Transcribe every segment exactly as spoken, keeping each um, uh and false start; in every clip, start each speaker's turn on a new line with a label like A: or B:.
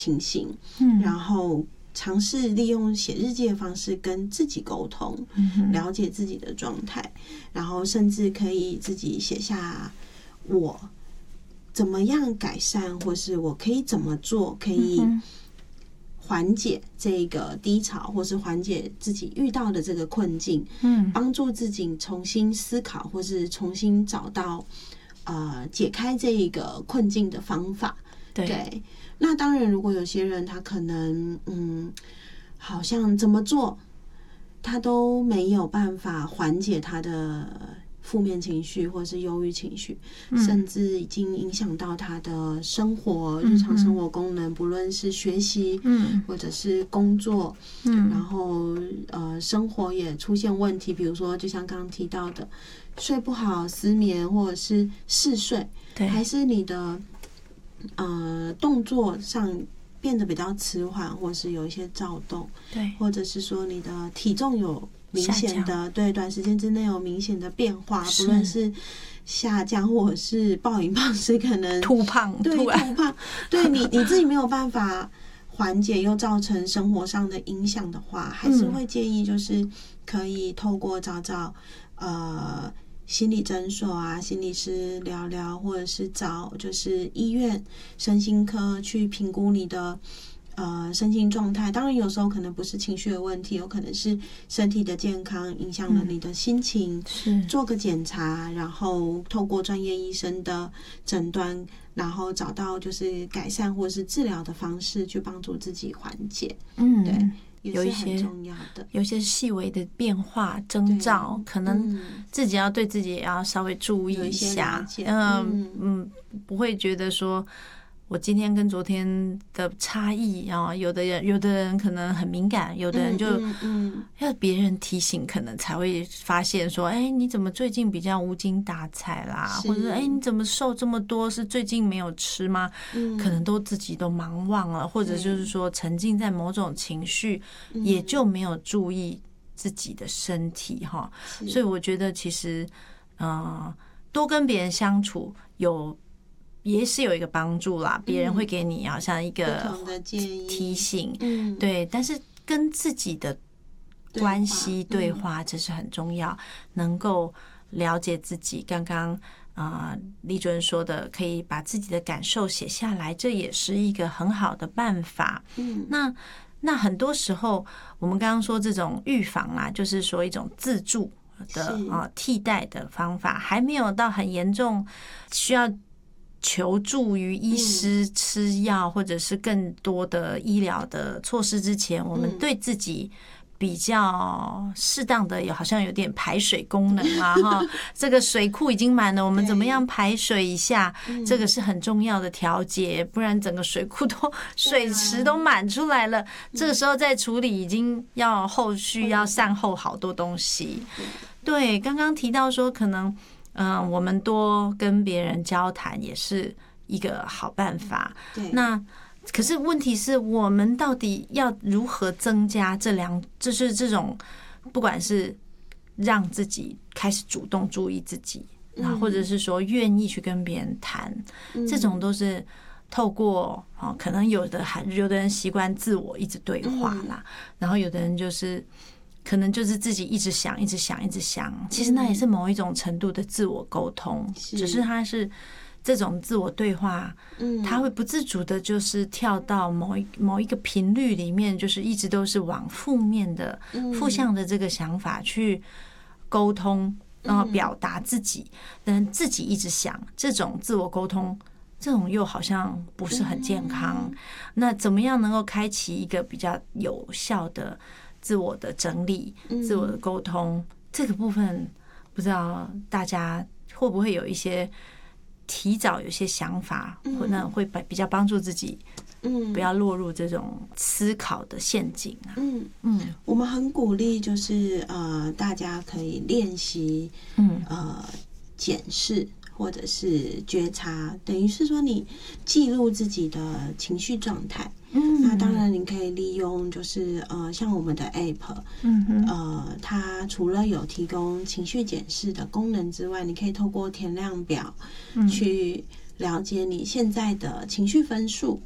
A: 情形，嗯，然后尝试利用写日记的方式跟自己沟通，嗯，了解自己的状态，然后甚至可以自己写下我怎么样改善，或是我可以怎么做可以缓解这个低潮，或是缓解自己遇到的这个困境，嗯，帮助自己重新思考，或是重新找到呃解开这一个困境的方法。对，对，那当然，如果有些人他可能嗯，好像怎么做他都没有办法缓解他的负面情绪或是忧郁情绪，嗯，甚至已经影响到他的生活，嗯，日常生活功能，不论是学习，嗯，或者是工作，嗯，然后呃，生活也出现问题，比如说就像刚刚提到的，睡不好、失眠，或者是嗜睡，对，还是你的呃动作上变得比较迟缓，或是有一些躁动，对，或者是说你的体重有明显的对短时间之内有明显的变化，不论是下降或者是暴饮暴食，可能
B: 突胖，
A: 对突胖，对你你自己没有办法缓解，又造成生活上的影响的话，还是会建议就是可以透过找找呃心理诊所啊、心理师聊聊，或者是找就是医院身心科去评估你的呃，身心状态。当然有时候可能不是情绪的问题，有可能是身体的健康影响了你的心情，嗯，做个检查，然后透过专业医生的诊断，然后找到就是改善或是治疗的方式去帮助自己缓解。嗯，对，也是很重要的。
B: 有一些细微的变化征兆，可能自己要对自己也要稍微注意一下。嗯嗯，不会觉得说我今天跟昨天的差异啊，有的人有的人可能很敏感，有的人就要别人提醒，可能才会发现说，哎，你怎么最近比较无精打采啦？或者哎，你怎么瘦这么多？是最近没有吃吗？可能都自己都忙忘了，或者就是说沉浸在某种情绪，也就没有注意自己的身体哈。所以我觉得其实，呃，多跟别人相处有。也是有一个帮助啦，别人会给你好像一个提醒，嗯，对，但是跟自己的关系对话，这是很重要，能够了解自己。刚刚啊，李主任说的，可以把自己的感受写下来，这也是一个很好的办法。嗯，那那很多时候，我们刚刚说这种预防啊，就是说一种自助的啊替代的方法，还没有到很严重，需要求助于医师吃药或者是更多的医疗的措施之前，我们对自己比较适当的有好像有点排水功能啊哈，这个水库已经满了，我们怎么样排水一下？这个是很重要的调节，不然整个水库都水池都满出来了，这个时候再处理已经要后续要善后好多东西。对，刚刚提到说可能。嗯，我们多跟别人交谈也是一个好办法。那可是问题是我们到底要如何增加这两，就是这种不管是让自己开始主动注意自己，嗯，或者是说愿意去跟别人谈，嗯，这种都是透过哦，可能有的还有的人习惯自我一直对话啦，嗯，然后有的人就是。可能就是自己一直想一直想一直想，其实那也是某一种程度的自我沟通，只是它是这种自我对话，它会不自主的就是跳到某一某一个频率里面，就是一直都是往负面的负向的这个想法去沟通，然后表达自己，但自己一直想，这种自我沟通这种又好像不是很健康。那怎么样能够开启一个比较有效的自我的整理、自我的沟通，这个部分不知道大家会不会有一些提早有些想法，或那会比较帮助自己，不要落入这种思考的陷阱啊。
A: 嗯嗯，我们很鼓励，就是呃，大家可以练习，嗯呃，检视。或者是觉察，等于是说你记录自己的情绪状态。嗯，那当然你可以利用就是呃像我们的 App， 嗯呃它除了有提供情绪检视的功能之外，你可以透过填量表去了解你现在的情绪分数，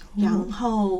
A: 然后